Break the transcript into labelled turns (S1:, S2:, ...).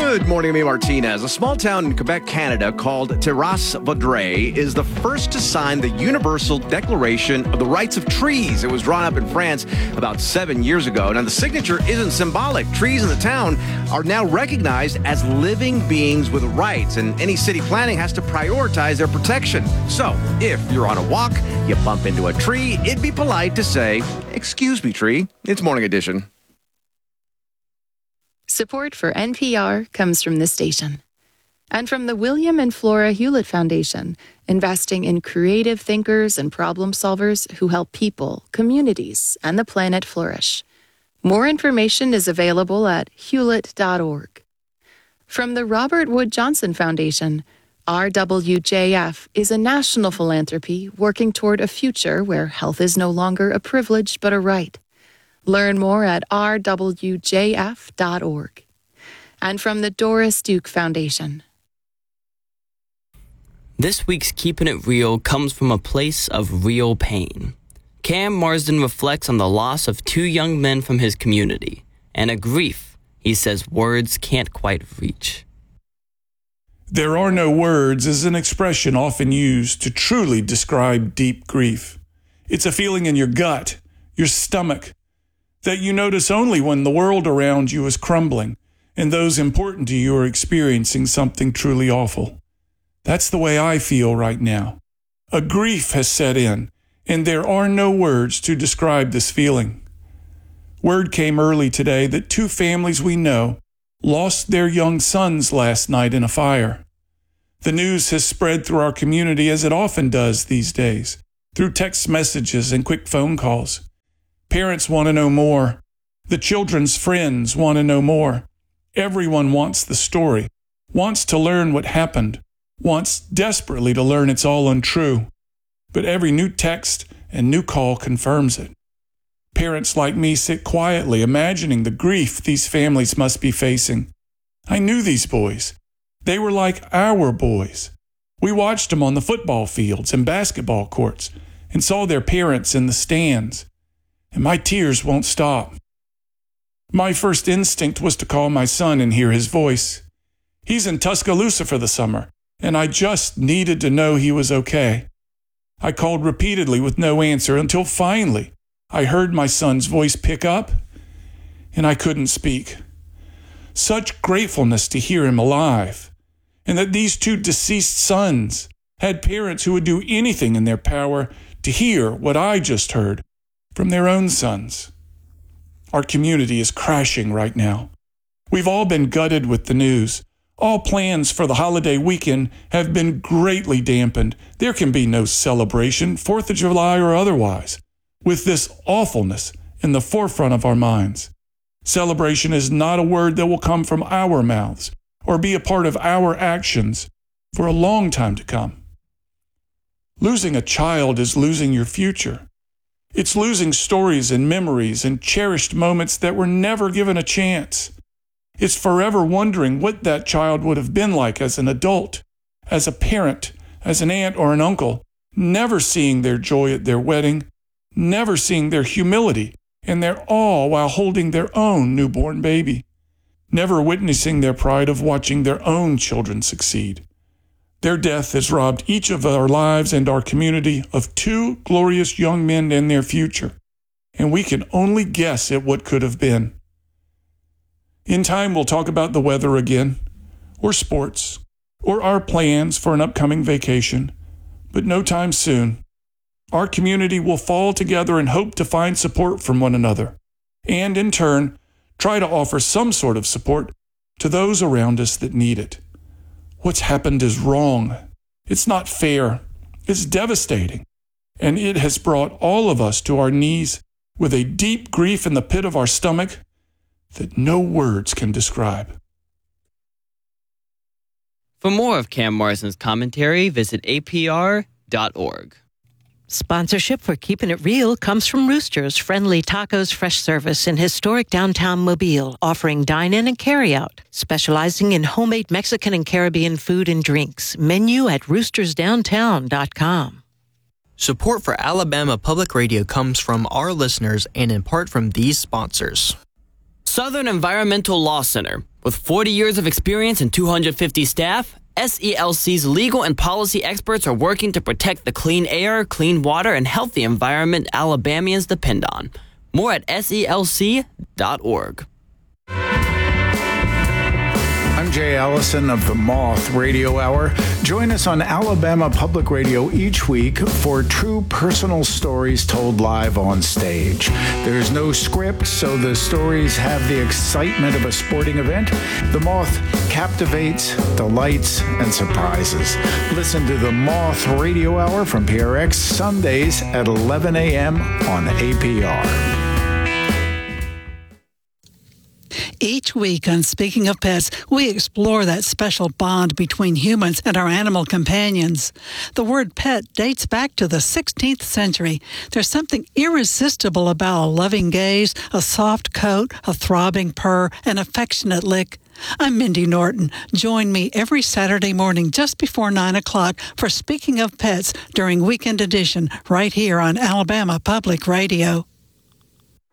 S1: Good morning, Amy Martinez. A small town in Quebec, Canada called Terrasse Vaudreuil is the first to sign the Universal Declaration of the Rights of Trees. It was drawn up in France about 7 years ago. Now, the signature isn't symbolic. Trees in the town are now recognized as living beings with rights, and any city planning has to prioritize their protection. So, if you're on a walk, you bump into a tree, it'd be polite to say, "Excuse me, tree." It's Morning Edition.
S2: Support for NPR comes from this station and from the William and Flora Hewlett Foundation, investing in creative thinkers and problem solvers who help people, communities, and the planet flourish. More information is available at hewlett.org. From the Robert Wood Johnson Foundation, RWJF is a national philanthropy working toward a future where health is no longer a privilege but a right. Learn more at rwjf.org. And from the Doris Duke Foundation.
S3: This week's Keeping It Real comes from a place of real pain. Cam Marsden reflects on the loss of two young men from his community and a grief he says words can't quite reach.
S4: There are no words is an expression often used to truly describe deep grief. It's a feeling in your gut, your stomach, that you notice only when the world around you is crumbling and those important to you are experiencing something truly awful. That's the way I feel right now. A grief has set in, and there are no words to describe this feeling. Word came early today that two families we know lost their young sons last night in a fire. The news has spread through our community as it often does these days, through text messages and quick phone calls. Parents want to know more. The children's friends want to know more. Everyone wants the story, wants to learn what happened, wants desperately to learn it's all untrue. But every new text and new call confirms it. Parents like me sit quietly imagining the grief these families must be facing. I knew these boys. They were like our boys. We watched them on the football fields and basketball courts and saw their parents in the stands. And my tears won't stop. My first instinct was to call my son and hear his voice. He's in Tuscaloosa for the summer, and I just needed to know he was okay. I called repeatedly with no answer until finally I heard my son's voice pick up, and I couldn't speak. Such gratefulness to hear him alive, and that these two deceased sons had parents who would do anything in their power to hear what I just heard from their own sons. Our community is crashing right now. We've all been gutted with the news. All plans for the holiday weekend have been greatly dampened. There can be no celebration, 4th of July or otherwise, with this awfulness in the forefront of our minds. Celebration is not a word that will come from our mouths or be a part of our actions for a long time to come. Losing a child is losing your future. It's losing stories and memories and cherished moments that were never given a chance. It's forever wondering what that child would have been like as an adult, as a parent, as an aunt or an uncle, never seeing their joy at their wedding, never seeing their humility and their awe while holding their own newborn baby, never witnessing their pride of watching their own children succeed. Their death has robbed each of our lives and our community of two glorious young men and their future, and we can only guess at what could have been. In time, we'll talk about the weather again, or sports, or our plans for an upcoming vacation, but no time soon. Our community will fall together and hope to find support from one another, and in turn, try to offer some sort of support to those around us that need it. What's happened is wrong. It's not fair. It's devastating. And it has brought all of us to our knees with a deep grief in the pit of our stomach that no words can describe.
S3: For more of Cam Marsden's commentary, visit apr.org.
S5: Sponsorship for Keeping It Real comes from Rooster's Friendly Tacos Fresh Service in historic downtown Mobile, offering dine-in and carry-out, specializing in homemade Mexican and Caribbean food and drinks. Menu at roostersdowntown.com.
S6: Support for Alabama Public Radio comes from our listeners and in part from these sponsors.
S3: Southern Environmental Law Center, With 40 years of experience and 250 staff, SELC's legal and policy experts are working to protect the clean air, clean water, and healthy environment Alabamians depend on. More at SELC.org.
S7: I'm Jay Allison of the Moth Radio Hour. Join us on Alabama Public Radio each week for true personal stories told live on stage. There's no script, so the stories have the excitement of a sporting event. The Moth captivates, delights, and surprises. Listen to the Moth Radio Hour from PRX Sundays at 11 a.m. on APR.
S8: Each week on Speaking of Pets, we explore that special bond between humans and our animal companions. The word pet dates back to the 16th century. There's something irresistible about a loving gaze, a soft coat, a throbbing purr, an affectionate lick. I'm Mindy Norton. Join me every Saturday morning just before 9 o'clock for Speaking of Pets during Weekend Edition right here on Alabama Public Radio.